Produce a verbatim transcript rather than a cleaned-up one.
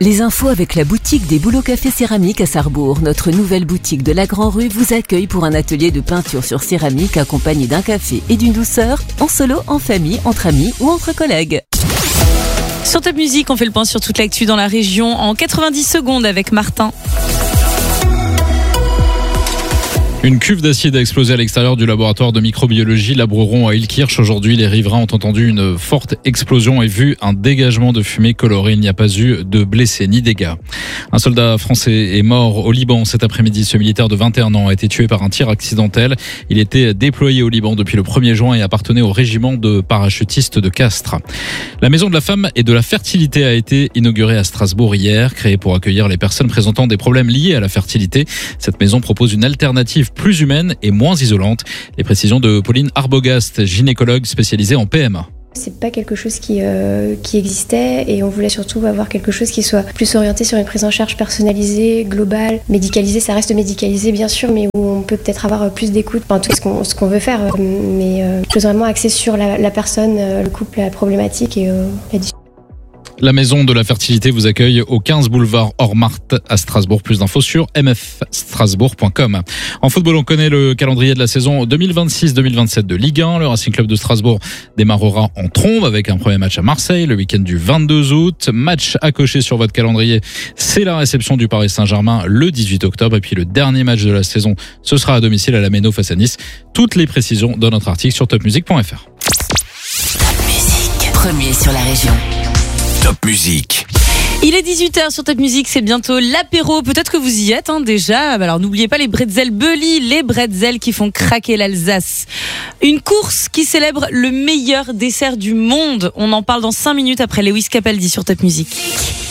Les infos avec la boutique des Bouleaux Café Céramique à Sarrebourg. Notre nouvelle boutique de la Grand-Rue vous accueille pour un atelier de peinture sur céramique accompagné d'un café et d'une douceur, en solo, en famille, entre amis ou entre collègues. Sur Top Music, on fait le point sur toute l'actu dans la région en quatre-vingt-dix secondes avec Martin. Une cuve d'acide a explosé à l'extérieur du laboratoire de microbiologie Labreron à Illkirch. Aujourd'hui, les riverains ont entendu une forte explosion et vu un dégagement de fumée colorée. Il n'y a pas eu de blessés ni dégâts. Un soldat français est mort au Liban cet après-midi. Ce militaire de vingt et un ans a été tué par un tir accidentel. Il était déployé au Liban depuis le premier juin et appartenait au régiment de parachutistes de Castres. La maison de la femme et de la fertilité a été inaugurée à Strasbourg hier. Créée pour accueillir les personnes présentant des problèmes liés à la fertilité, cette maison propose une alternative plus humaine et moins isolante. Les précisions de Pauline Arbogast, gynécologue spécialisée en P M A. C'est pas quelque chose qui, euh, qui existait et on voulait surtout avoir quelque chose qui soit plus orienté sur une prise en charge personnalisée, globale, médicalisée. Ça reste médicalisé bien sûr, mais où on peut peut-être avoir plus d'écoute. Enfin, tout ce qu'on, ce qu'on veut faire, mais euh, vraiment axé sur la, la personne, le couple, la problématique et euh, la discussion. La maison de la fertilité vous accueille au quinze boulevard Hormarth à Strasbourg. Plus d'infos sur m f strasbourg point com. En football, on connaît le calendrier de la saison deux mille vingt-six deux mille vingt-sept de Ligue un. Le Racing Club de Strasbourg démarrera en trombe avec un premier match à Marseille le week-end du vingt-deux août. Match à cocher sur votre calendrier, c'est la réception du Paris Saint-Germain le dix-huit octobre. Et puis le dernier match de la saison, ce sera à domicile à la Méno face à Nice. Toutes les précisions dans notre article sur top music point f r. Top Music, premier sur la région. Top Music. Il est dix-huit heures sur Top Music, c'est bientôt l'apéro. Peut-être que vous y êtes hein, déjà. Alors n'oubliez pas les bretzels Bully, les bretzels qui font craquer l'Alsace. Une course qui célèbre le meilleur dessert du monde. On en parle dans cinq minutes après Lewis Capaldi sur Top Music.